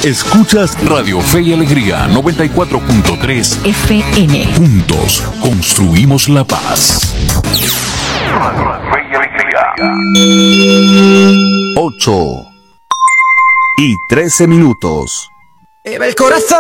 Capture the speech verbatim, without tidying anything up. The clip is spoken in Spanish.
Escuchas Radio Fe y Alegría noventa y cuatro punto tres F M. Juntos construimos la paz. Radio Fe y Alegría. ocho y trece minutos. El corazón